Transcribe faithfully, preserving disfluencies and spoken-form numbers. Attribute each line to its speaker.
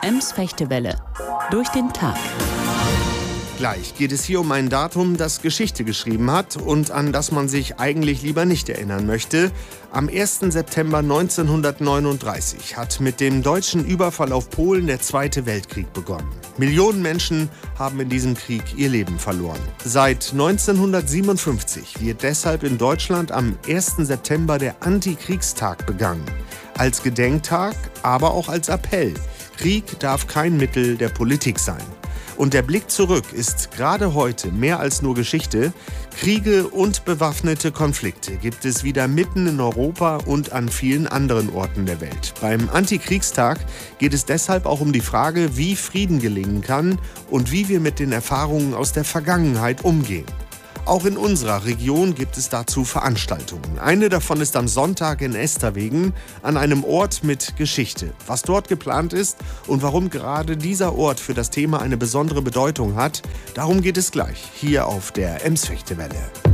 Speaker 1: Ems-Fechtewelle. Durch den Tag.
Speaker 2: Gleich geht es hier um ein Datum, das Geschichte geschrieben hat und an das man sich eigentlich lieber nicht erinnern möchte. Am ersten September neunzehnhundertneununddreißig hat mit dem deutschen Überfall auf Polen der Zweite Weltkrieg begonnen. Millionen Menschen haben in diesem Krieg ihr Leben verloren. Seit neunzehnhundertsiebenundfünfzig wird deshalb in Deutschland am ersten September der Antikriegstag begangen. Als Gedenktag, aber auch als Appell. Krieg darf kein Mittel der Politik sein. Und der Blick zurück ist gerade heute mehr als nur Geschichte. Kriege und bewaffnete Konflikte gibt es wieder mitten in Europa und an vielen anderen Orten der Welt. Beim Antikriegstag geht es deshalb auch um die Frage, wie Frieden gelingen kann und wie wir mit den Erfahrungen aus der Vergangenheit umgehen. Auch in unserer Region gibt es dazu Veranstaltungen. Eine davon ist am Sonntag in Esterwegen, an einem Ort mit Geschichte. Was dort geplant ist und warum gerade dieser Ort für das Thema eine besondere Bedeutung hat, darum geht es gleich hier auf der Ems-Fechtewelle.